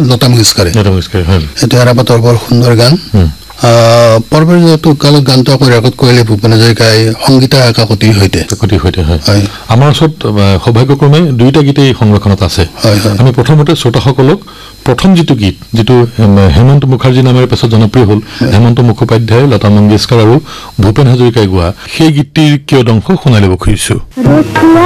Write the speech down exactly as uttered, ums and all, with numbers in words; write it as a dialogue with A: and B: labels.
A: লতা মঙ্গেশকাৰে
B: লতা মঙ্গেশকাৰে হয়
A: এটা এৰাপাতৰ বৰ সুন্দৰ গান পৰৱৰ্তী কালত গানটো আকৌ ৰেকৰ্ড কৰিলে ভূপেন হাজৰিকাই সংগীতা কাকতিৰ সৈতে
B: কাকতিৰ সৈতে হয় আমাৰ ওচৰত সৌভাগ্যক্ৰমে দুইটা গীতেই সংৰক্ষণত আছে আমি প্ৰথমতে শ্ৰোতাসকলক প্ৰথম যিটো গীত যিটো হেমন্ত মুখাৰ্জী নামেৰে পাছত জনপ্ৰিয় হ'ল হেমন্ত মুখোপাধ্যায় লতা মঙ্গেশকাৰ আৰু ভূপেন হাজৰিকাই গোৱা সেই গীতটিৰ কিয় অংশ শুনাই ল'ব খুজিছোঁ